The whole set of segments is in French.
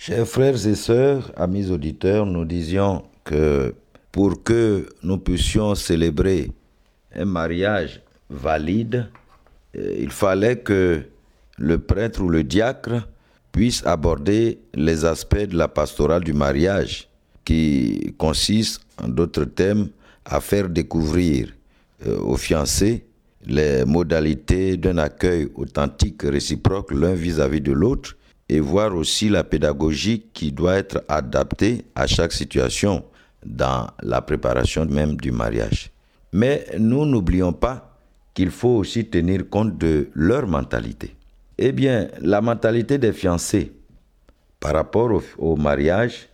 Chers frères et sœurs, amis auditeurs, nous disions que pour que nous puissions célébrer un mariage valide, il fallait que le prêtre ou le diacre puisse aborder les aspects de la pastorale du mariage, qui consiste, en d'autres termes, à faire découvrir aux fiancés les modalités d'un accueil authentique, réciproque l'un vis-à-vis de l'autre, et voir aussi la pédagogie qui doit être adaptée à chaque situation dans la préparation même du mariage. Mais nous n'oublions pas qu'il faut aussi tenir compte de leur mentalité. Eh bien, la mentalité des fiancés par rapport au mariage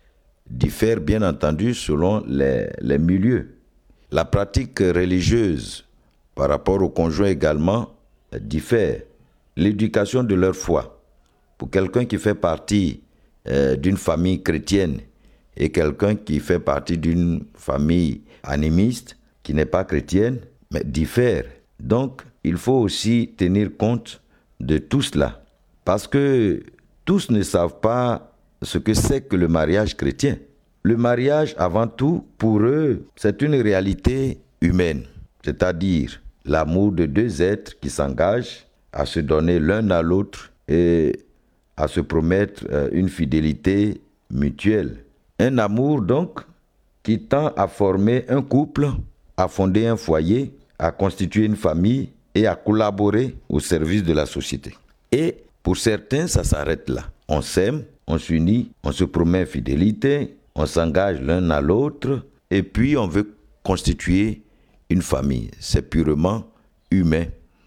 diffère bien entendu selon les milieux. La pratique religieuse par rapport au conjoint également diffère. L'éducation de leur foi. Pour quelqu'un qui fait partie d'une famille chrétienne et quelqu'un qui fait partie d'une famille animiste qui n'est pas chrétienne, mais diffère. Donc, il faut aussi tenir compte de tout cela. Parce que tous ne savent pas ce que c'est que le mariage chrétien. Le mariage, avant tout, pour eux, c'est une réalité humaine. C'est-à-dire l'amour de deux êtres qui s'engagent à se donner l'un à l'autre et à se promettre une fidélité mutuelle. Un amour donc qui tend à former un couple, à fonder un foyer, à constituer une famille et à collaborer au service de la société. Et pour certains, ça s'arrête là. On s'aime, on s'unit, on se promet fidélité, on s'engage l'un à l'autre et puis on veut constituer une famille. C'est purement humain.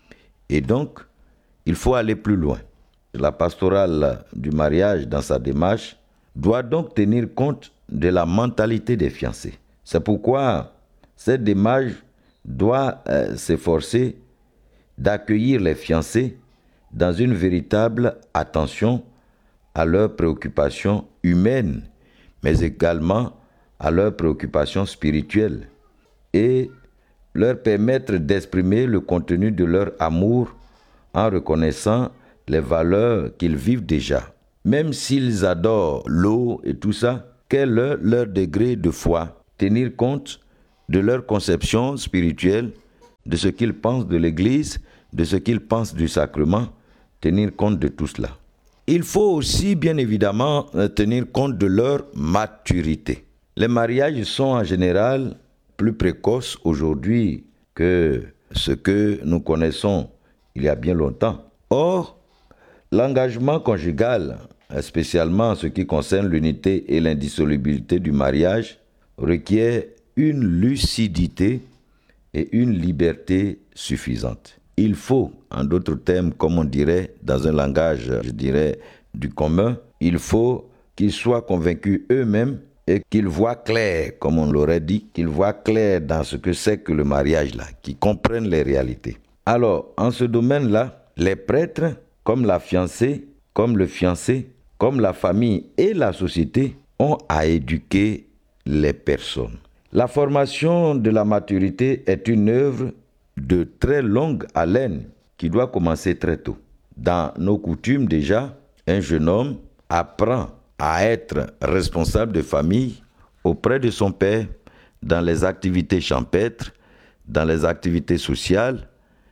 Et donc, il faut aller plus loin. La pastorale du mariage, dans sa démarche, doit donc tenir compte de la mentalité des fiancés. C'est pourquoi cette démarche doit s'efforcer d'accueillir les fiancés dans une véritable attention à leurs préoccupations humaines, mais également à leurs préoccupations spirituelles, et leur permettre d'exprimer le contenu de leur amour en reconnaissant les valeurs qu'ils vivent déjà. Même s'ils adorent l'eau et tout ça, quel est leur degré de foi? Tenir compte de leur conception spirituelle, de ce qu'ils pensent de l'Église, de ce qu'ils pensent du sacrement, tenir compte de tout cela. Il faut aussi, bien évidemment, tenir compte de leur maturité. Les mariages sont en général plus précoces aujourd'hui que ce que nous connaissons il y a bien longtemps. Or, l'engagement conjugal, spécialement en ce qui concerne l'unité et l'indissolubilité du mariage, requiert une lucidité et une liberté suffisante. Il faut, en d'autres termes, comme on dirait dans un langage, je dirais, du commun, il faut qu'ils soient convaincus eux-mêmes et qu'ils voient clair, comme on l'aurait dit, qu'ils voient clair dans ce que c'est que le mariage-là, qu'ils comprennent les réalités. Alors, en ce domaine-là, les prêtres, comme la fiancée, comme le fiancé, comme la famille et la société, ont à éduquer les personnes. La formation de la maturité est une œuvre de très longue haleine qui doit commencer très tôt. Dans nos coutumes déjà, un jeune homme apprend à être responsable de famille auprès de son père dans les activités champêtres, dans les activités sociales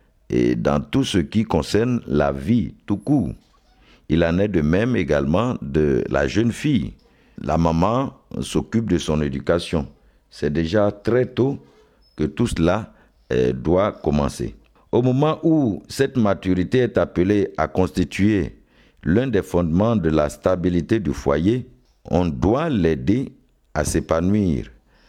et dans tout ce qui concerne la vie tout court. Il en est de même également de la jeune fille. La maman s'occupe de son éducation. C'est déjà très tôt que tout cela doit commencer. Au moment où cette maturité est appelée à constituer l'un des fondements de la stabilité du foyer, on doit l'aider à s'épanouir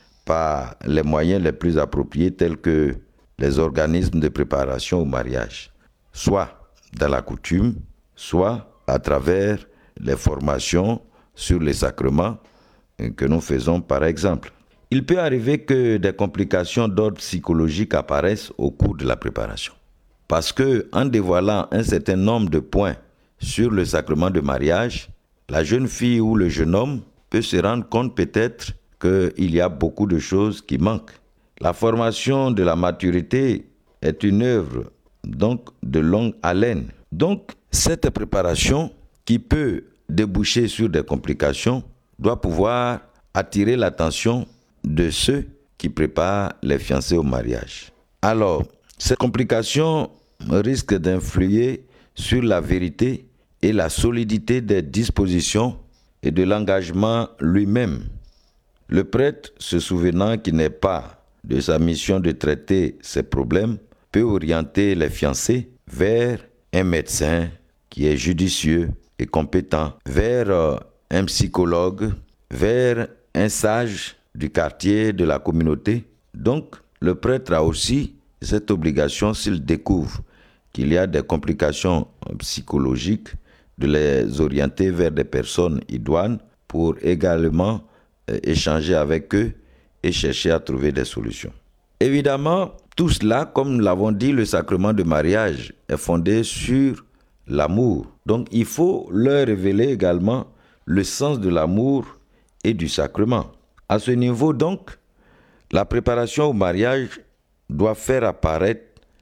par les moyens les plus appropriés tels que les organismes de préparation au mariage, soit dans la coutume, soit à travers les formations sur les sacrements que nous faisons par exemple. Il peut arriver que des complications d'ordre psychologique apparaissent au cours de la préparation. Parce que, en dévoilant un certain nombre de points sur le sacrement de mariage, la jeune fille ou le jeune homme peut se rendre compte peut-être qu'il y a beaucoup de choses qui manquent. La formation de la maturité est une œuvre donc de longue haleine. Donc, cette préparation qui peut déboucher sur des complications doit pouvoir attirer l'attention de ceux qui préparent les fiancés au mariage. Alors, ces complications risquent d'influer sur la vérité et la solidité des dispositions et de l'engagement lui-même. Le prêtre, se souvenant qu'il n'est pas de sa mission de traiter ces problèmes, peut orienter les fiancés vers un médecin qui est judicieux et compétent, vers un psychologue, vers un sage du quartier, de la communauté. Donc, le prêtre a aussi cette obligation, s'il découvre qu'il y a des complications psychologiques, de les orienter vers des personnes idoines pour également échanger avec eux et chercher à trouver des solutions. Évidemment, tout cela, comme nous l'avons dit, le sacrement de mariage est fondé sur l'amour. Donc, il faut leur révéler également le sens de l'amour et du sacrement. À ce niveau, donc, la préparation au mariage doit faire apparaître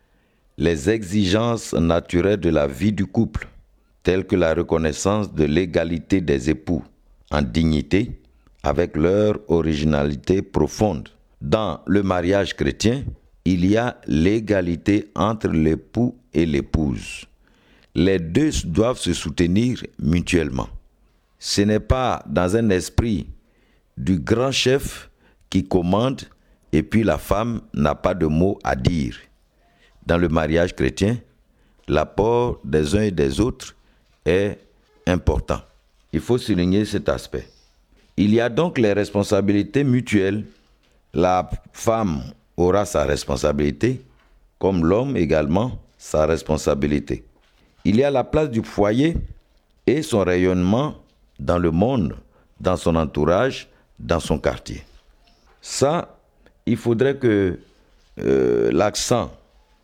les exigences naturelles de la vie du couple, telles que la reconnaissance de l'égalité des époux en dignité, avec leur originalité profonde. Dans le mariage chrétien, il y a l'égalité entre l'époux et l'épouse. Les deux doivent se soutenir mutuellement. Ce n'est pas dans un esprit du grand chef qui commande et puis la femme n'a pas de mot à dire. Dans le mariage chrétien, l'apport des uns et des autres est important. Il faut souligner cet aspect. Il y a donc les responsabilités mutuelles. La femme aura sa responsabilité, comme l'homme également sa responsabilité. Il y a la place du foyer et son rayonnement dans le monde, dans son entourage, dans son quartier. Ça, il faudrait que l'accent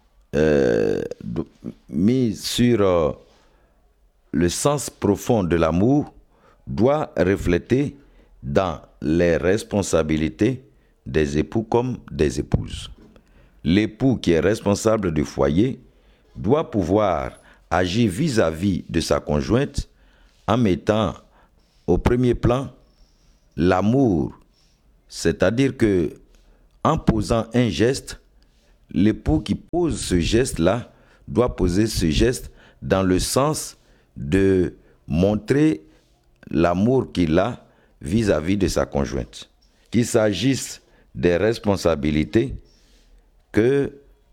mis sur le sens profond de l'amour doit refléter dans les responsabilités des époux comme des épouses. L'époux qui est responsable du foyer doit pouvoir agir vis-à-vis de sa conjointe en mettant au premier plan l'amour, c'est-à-dire que en posant un geste, l'époux qui pose ce geste-là doit poser ce geste dans le sens de montrer l'amour qu'il a vis-à-vis de sa conjointe. Qu'il s'agisse des responsabilités, que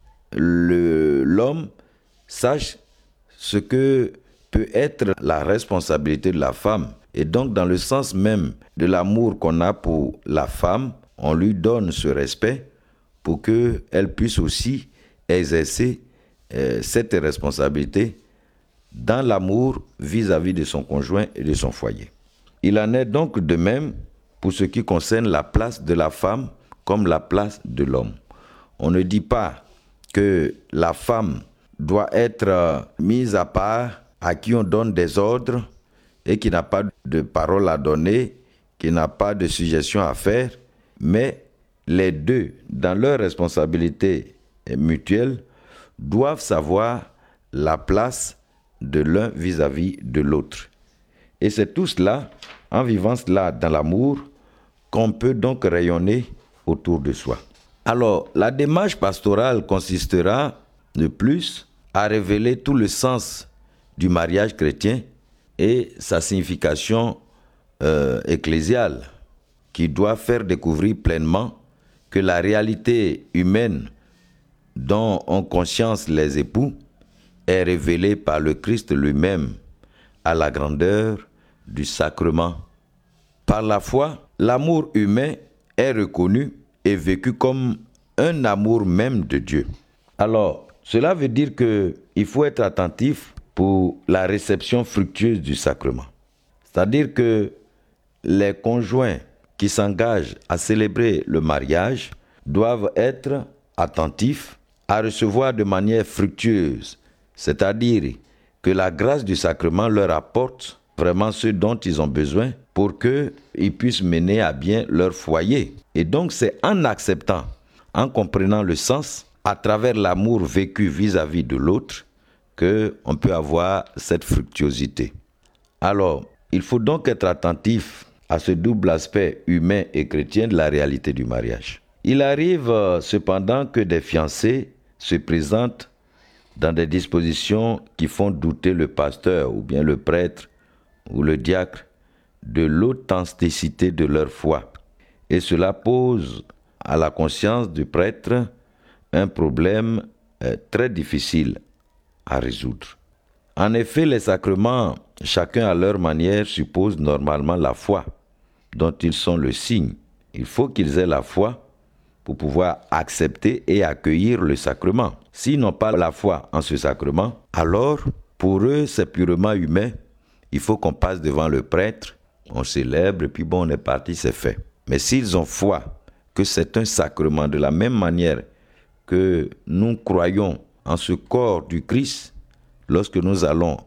l'homme sache ce que peut être la responsabilité de la femme. Et donc, dans le sens même de l'amour qu'on a pour la femme, on lui donne ce respect pour qu'elle puisse aussi exercer cette responsabilité dans l'amour vis-à-vis de son conjoint et de son foyer. Il en est donc de même pour ce qui concerne la place de la femme comme la place de l'homme. On ne dit pas que la femme doit être mise à part, à qui on donne des ordres et qui n'a pas de parole à donner, qui n'a pas de suggestion à faire, mais les deux, dans leur responsabilité mutuelle, doivent savoir la place de l'un vis-à-vis de l'autre. Et c'est tout cela, en vivant cela dans l'amour, qu'on peut donc rayonner autour de soi. Alors, la démarche pastorale consistera de plus à révéler tout le sens du mariage chrétien et sa signification ecclésiale, qui doit faire découvrir pleinement que la réalité humaine dont ont conscience les époux est révélée par le Christ lui-même à la grandeur du sacrement. Par la foi, l'amour humain est reconnu et vécu comme un amour même de Dieu. Alors, cela veut dire qu'il faut être attentif pour la réception fructueuse du sacrement. C'est-à-dire que les conjoints qui s'engagent à célébrer le mariage doivent être attentifs à recevoir de manière fructueuse, c'est-à-dire que la grâce du sacrement leur apporte vraiment ce dont ils ont besoin pour qu'ils puissent mener à bien leur foyer. Et donc c'est en acceptant, en comprenant le sens, à travers l'amour vécu vis-à-vis de l'autre, qu'on peut avoir cette fructuosité. Alors, Il faut donc être attentif à ce double aspect humain et chrétien de la réalité du mariage. Il arrive cependant que des fiancés se présentent dans des dispositions qui font douter le pasteur ou bien le prêtre ou le diacre de l'authenticité de leur foi. Et cela pose à la conscience du prêtre un problème très difficile à résoudre. En effet, les sacrements, chacun à leur manière, supposent normalement la foi, dont ils sont le signe. Il faut qu'ils aient la foi pour pouvoir accepter et accueillir le sacrement. S'ils n'ont pas la foi en ce sacrement, alors pour eux, c'est purement humain. Il faut qu'on passe devant le prêtre, on célèbre, et puis bon, on est parti, c'est fait. Mais s'ils ont foi que c'est un sacrement, de la même manière que nous croyons en ce corps du Christ, lorsque nous allons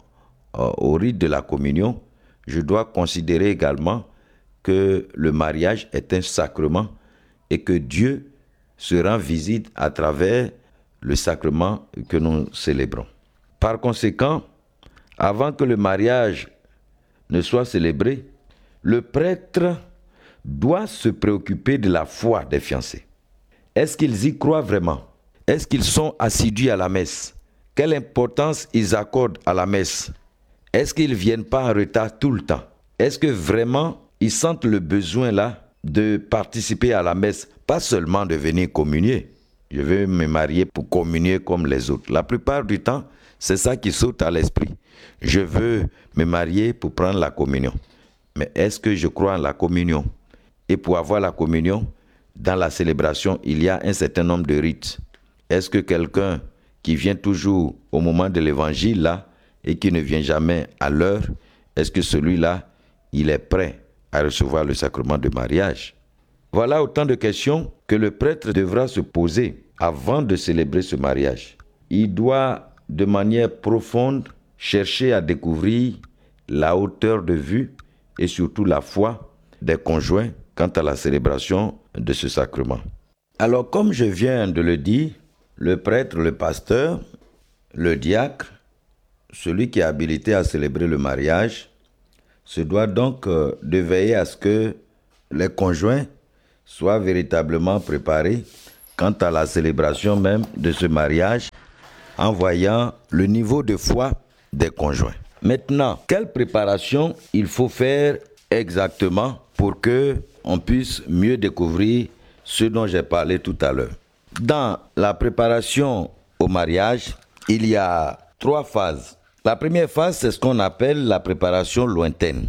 au rite de la communion, je dois considérer également que le mariage est un sacrement et que Dieu se rend visite à travers le sacrement que nous célébrons. Par conséquent, avant que le mariage ne soit célébré, le prêtre doit se préoccuper de la foi des fiancés. Est-ce qu'ils y croient vraiment? Est-ce qu'ils sont assidus à la messe? Quelle importance ils accordent à la messe? Est-ce qu'ils ne viennent pas en retard tout le temps? Est-ce que vraiment ils sentent le besoin là de participer à la messe, pas seulement de venir communier? Je veux me marier pour communier comme les autres. La plupart du temps, c'est ça qui saute à l'esprit. Je veux me marier pour prendre la communion. Mais est-ce que je crois en la communion? Et pour avoir la communion, dans la célébration, il y a un certain nombre de rites. Est-ce que quelqu'un qui vient toujours au moment de l'évangile là et qui ne vient jamais à l'heure, est-ce que celui-là, il est prêt à recevoir le sacrement de mariage? Voilà autant de questions que le prêtre devra se poser avant de célébrer ce mariage. Il doit, de manière profonde, chercher à découvrir la hauteur de vue et surtout la foi des conjoints quant à la célébration de ce sacrement. Alors, comme je viens de le dire, le prêtre, le pasteur, le diacre, celui qui est habilité à célébrer le mariage, se doit donc de veiller à ce que les conjoints soient véritablement préparés quant à la célébration même de ce mariage, en voyant le niveau de foi des conjoints. Maintenant, quelle préparation il faut faire exactement pour que on puisse mieux découvrir ce dont j'ai parlé tout à l'heure? Dans la préparation au mariage, il y a 3 phases. La première phase, c'est ce qu'on appelle la préparation lointaine.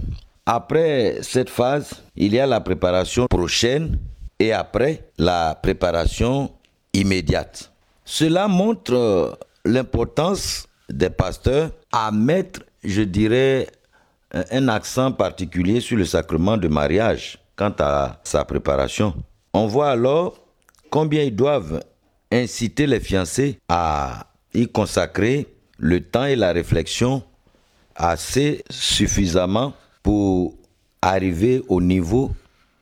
Après cette phase, il y a la préparation prochaine et après la préparation immédiate. Cela montre l'importance des pasteurs à mettre, je dirais, un accent particulier sur le sacrement de mariage quant à sa préparation. On voit alors combien ils doivent inciter les fiancés à y consacrer le temps et la réflexion assez suffisamment pour arriver au niveau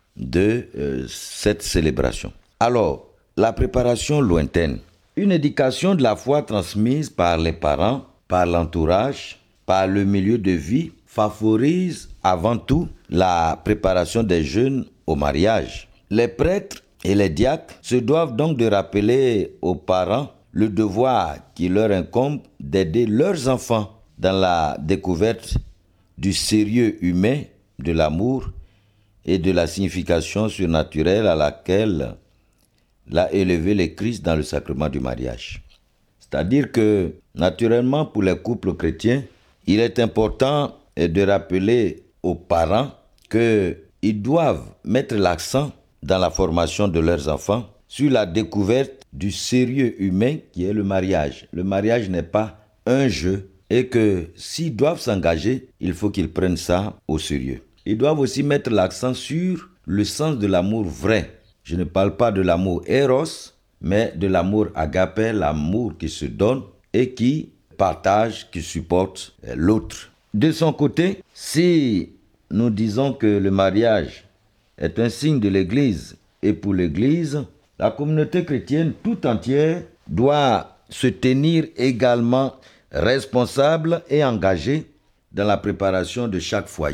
de cette célébration. Alors, la préparation lointaine. Une éducation de la foi transmise par les parents, par l'entourage, par le milieu de vie, favorise avant tout la préparation des jeunes au mariage. Les prêtres et les diacres se doivent donc de rappeler aux parents le devoir qui leur incombe d'aider leurs enfants dans la découverte du sérieux humain, de l'amour et de la signification surnaturelle à laquelle l'a élevé le Christ dans le sacrement du mariage. C'est-à-dire que, naturellement, pour les couples chrétiens, il est important de rappeler aux parents qu'ils doivent mettre l'accent dans la formation de leurs enfants sur la découverte du sérieux humain qui est le mariage. Le mariage n'est pas un jeu et que s'ils doivent s'engager, il faut qu'ils prennent ça au sérieux. Ils doivent aussi mettre l'accent sur le sens de l'amour vrai. Je ne parle pas de l'amour éros, mais de l'amour agapé, l'amour qui se donne et qui partage, qui supporte l'autre. De son côté, si nous disons que le mariage est un signe de l'Église et pour l'Église, la communauté chrétienne tout entière doit se tenir également responsable et engagée dans la préparation de chaque foyer.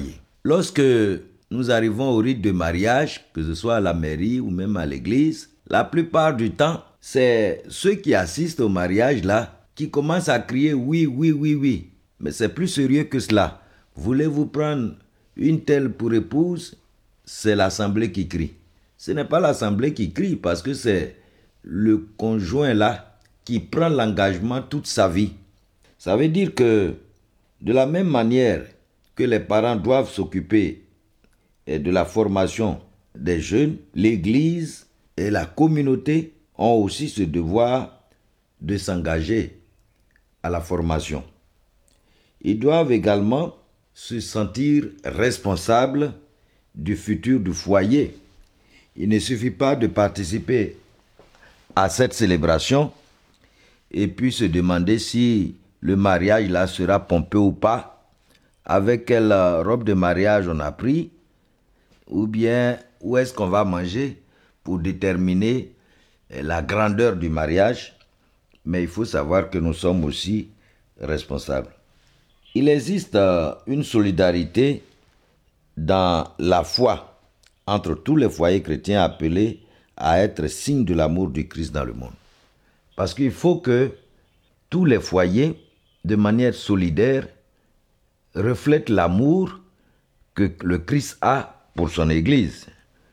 lorsque nous arrivons au rite de mariage, que ce soit à la mairie ou même à l'église, la plupart du temps, c'est ceux qui assistent au mariage là qui commencent à crier oui, oui, oui, oui. Mais c'est plus sérieux que cela. Voulez-vous prendre une telle pour épouse? C'est l'assemblée qui crie. Ce n'est pas l'assemblée qui crie parce que c'est le conjoint là qui prend l'engagement toute sa vie. Ça veut dire que de la même manière que les parents doivent s'occuper de la formation des jeunes, l'Église et la communauté ont aussi ce devoir de s'engager à la formation. Ils doivent également se sentir responsables du futur du foyer. Il ne suffit pas de participer à cette célébration et puis se demander si le mariage là sera pompeux ou pas, avec quelle robe de mariage on a pris, ou bien où est-ce qu'on va manger pour déterminer la grandeur du mariage. Mais il faut savoir que nous sommes aussi responsables. Il existe une solidarité dans la foi entre tous les foyers chrétiens appelés à être signes de l'amour du Christ dans le monde. Parce qu'il faut que tous les foyers, de manière solidaire, reflètent l'amour que le Christ a pour son Église.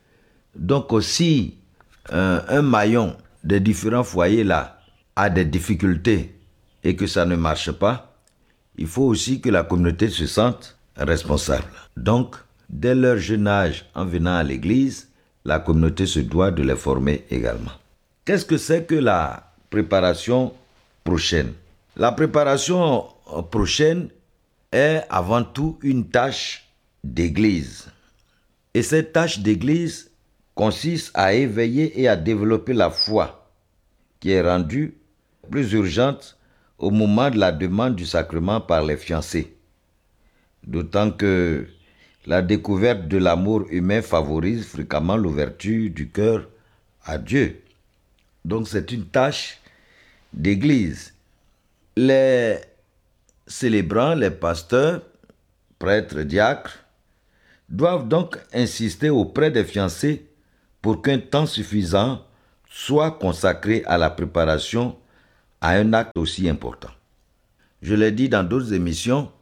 Donc aussi, un maillon des différents foyers là a des difficultés et que ça ne marche pas, il faut aussi que la communauté se sente responsable. Donc, dès leur jeune âge, en venant à l'église, la communauté se doit de les former également. Qu'est-ce que c'est que la préparation prochaine? La préparation prochaine est avant tout une tâche d'église. Et cette tâche d'église consiste à éveiller et à développer la foi, qui est rendue plus urgente au moment de la demande du sacrement par les fiancés. D'autant que la découverte de l'amour humain favorise fréquemment l'ouverture du cœur à Dieu. Donc c'est une tâche d'église. Les célébrants, les pasteurs, prêtres, diacres, doivent donc insister auprès des fiancés pour qu'un temps suffisant soit consacré à la préparation à un acte aussi important. Je l'ai dit dans d'autres émissions,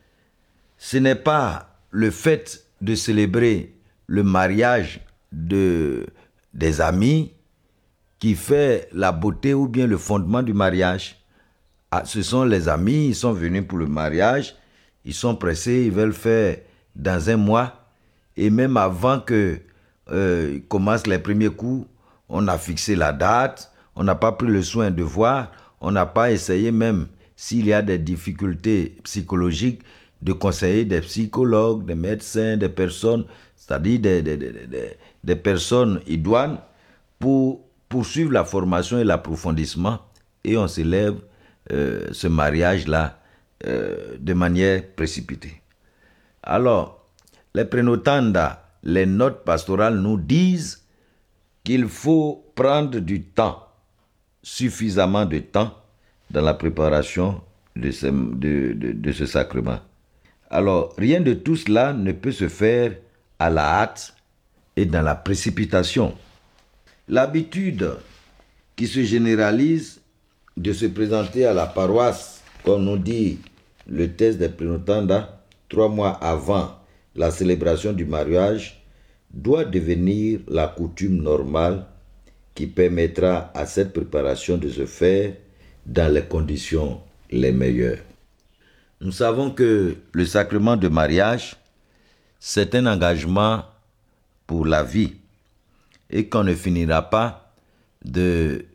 ce n'est pas le fait de célébrer le mariage des amis qui fait la beauté ou bien le fondement du mariage. Ce sont les amis, ils sont venus pour le mariage, ils sont pressés, ils veulent faire dans un mois. Et même avant que commencent les premiers coups, on a fixé la date, on n'a pas pris le soin de voir, on n'a pas essayé même s'il y a des difficultés psychologiques de conseiller des psychologues, des médecins, des personnes, c'est-à-dire des personnes idoines pour poursuivre la formation et l'approfondissement et on s'élève ce mariage-là de manière précipitée. Alors, les prénotanda, les notes pastorales nous disent qu'il faut prendre du temps, suffisamment de temps, dans la préparation de ce sacrement. Alors, rien de tout cela ne peut se faire à la hâte et dans la précipitation. L'habitude qui se généralise de se présenter à la paroisse, comme nous dit le texte des prénotanda, 3 mois avant la célébration du mariage, doit devenir la coutume normale qui permettra à cette préparation de se faire dans les conditions les meilleures. Nous savons que le sacrement de mariage, c'est un engagement pour la vie et qu'on ne finira pas de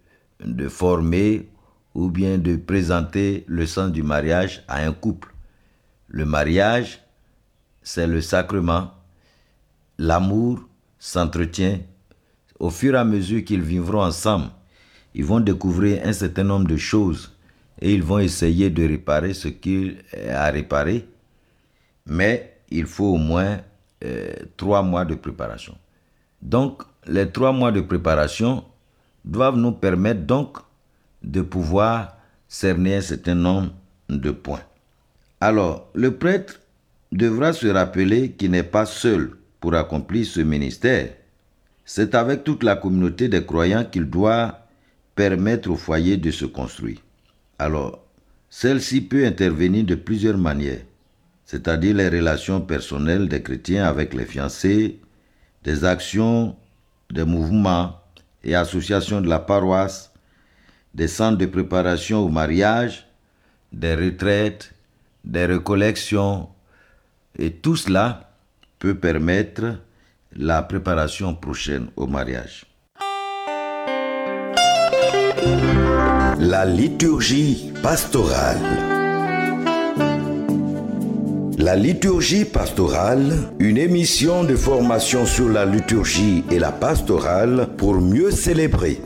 former ou bien de présenter le sens du mariage à un couple. Le mariage, c'est le sacrement. L'amour s'entretient. Au fur et à mesure qu'ils vivront ensemble, ils vont découvrir un certain nombre de choses et ils vont essayer de réparer ce qu'il y a à réparer. Mais il faut au moins 3 mois de préparation. Donc, les 3 mois de préparation doivent nous permettre donc de pouvoir cerner un certain nombre de points. Alors, le prêtre devra se rappeler qu'il n'est pas seul pour accomplir ce ministère. C'est avec toute la communauté des croyants qu'il doit permettre au foyer de se construire. Alors, celle-ci peut intervenir de plusieurs manières, c'est-à-dire les relations personnelles des chrétiens avec les fiancés, des actions, des mouvements et associations de la paroisse, des centres de préparation au mariage, des retraites, des recollections, et tout cela peut permettre la préparation prochaine au mariage. La liturgie pastorale. La liturgie pastorale, une émission de formation sur la liturgie et la pastorale pour mieux célébrer.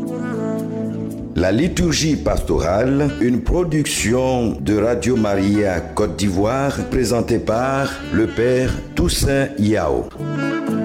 La liturgie pastorale, une production de Radio Maria Côte d'Ivoire, présentée par le Père Toussaint Yao.